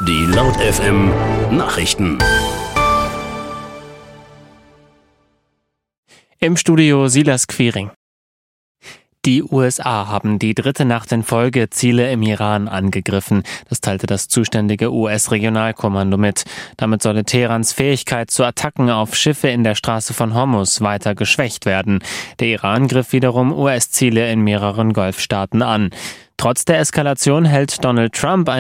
Die Laut FM Nachrichten. Im Studio Silas Quiring. Die USA haben die dritte Nacht in Folge Ziele im Iran angegriffen. Das teilte das zuständige US-Regionalkommando mit. Damit solle Teherans Fähigkeit zu Attacken auf Schiffe in der Straße von Hormuz weiter geschwächt werden. Der Iran griff wiederum US-Ziele in mehreren Golfstaaten an. Trotz der Eskalation hält Donald Trump